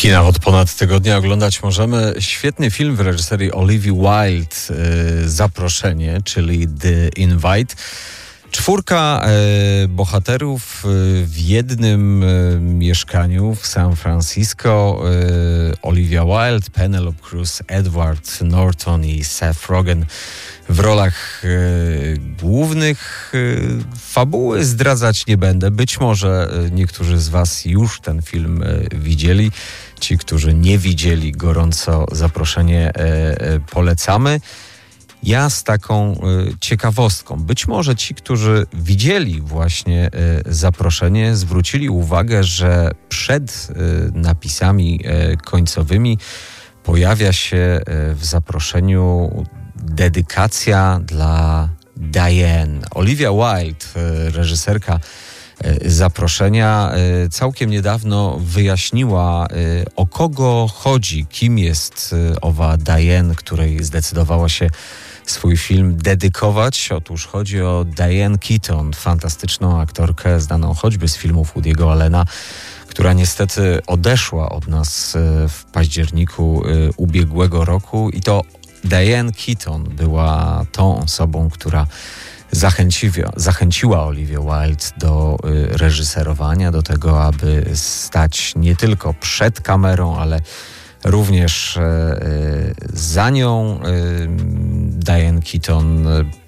Kina od ponad tygodnia oglądać możemy świetny film w reżyserii Olivia Wilde, Zaproszenie, czyli The Invite. 4 bohaterów w jednym mieszkaniu w San Francisco. Olivia Wilde, Penelope Cruz, Edward Norton i Seth Rogen w rolach głównych. Fabuły zdradzać nie będę. Być może niektórzy z Was już ten film widzieli. Ci, którzy nie widzieli, gorąco zaproszenie polecamy. Ja z taką ciekawostką. Być może ci, którzy widzieli właśnie zaproszenie, zwrócili uwagę, że przed napisami końcowymi pojawia się w zaproszeniu dedykacja dla Diane. Olivia Wilde, reżyserka Zaproszenia, całkiem niedawno wyjaśniła, o kogo chodzi, kim jest owa Diane, której zdecydowała się swój film dedykować. Otóż chodzi o Diane Keaton, fantastyczną aktorkę znaną choćby z filmów Woody'ego Allena, która niestety odeszła od nas w październiku ubiegłego roku i to Diane Keaton była tą osobą, która zachęciła Olivię Wilde do reżyserowania, do tego, aby stać nie tylko przed kamerą, ale również za nią. Diane Keaton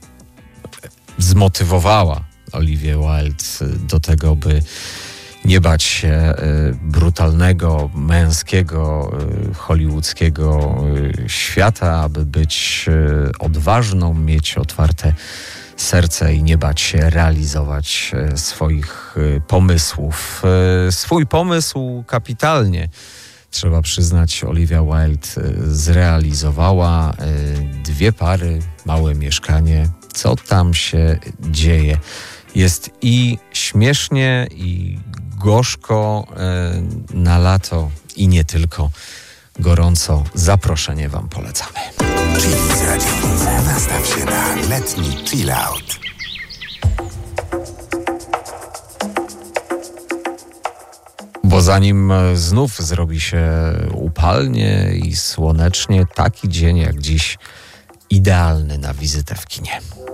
zmotywowała Olivię Wilde do tego, by nie bać się brutalnego, męskiego, hollywoodzkiego świata, aby być odważną, mieć otwarte serce i nie bać się realizować swoich pomysłów. Swój pomysł kapitalnie, trzeba przyznać, Olivia Wilde zrealizowała. 2 pary, małe mieszkanie. Co tam się dzieje? Jest i śmiesznie, i gorzko na lato i nie tylko. Gorąco zaproszenie Wam polecamy. Chiliza, nastaw się na letni chill out. Bo zanim znów zrobi się upalnie i słonecznie, taki dzień jak dziś idealny na wizytę w kinie.